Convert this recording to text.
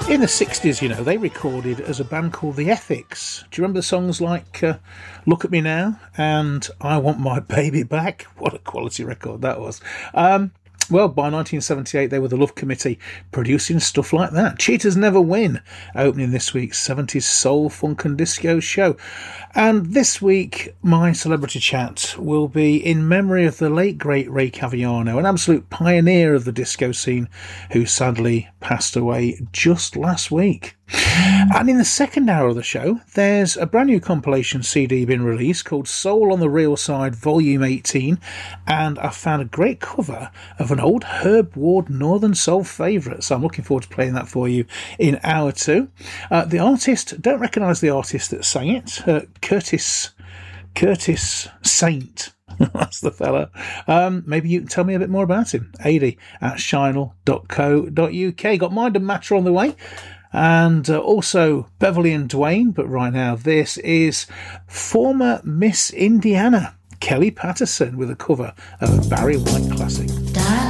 In the 60s, you know, they recorded as a band called The Ethics. Do you remember songs like Look at Me Now and I Want My Baby Back? What a quality record that was. Well, by 1978, they were the Love Committee, producing stuff like that. Cheaters Never Win, opening this week's 70s soul, funk and disco show. And this week, my celebrity chat will be in memory of the late, great Ray Caviano, an absolute pioneer of the disco scene, who sadly passed away just last week. And in the second hour of the show, there's a brand new compilation CD being released called Soul on the Real Side Volume 18, and I found a great cover of an old Herb Ward Northern Soul favourite, so I'm looking forward to playing that for you in hour two. The artist, don't recognise the artist that sang it, Curtis Saint. That's the fella. Maybe you can tell me a bit more about him. ady@shinel.co.uk. Got Mind and Matter on the way. And also Beverly and Dwayne. But right now, this is former Miss Indiana, Kelly Patterson, with a cover of a Barry White classic.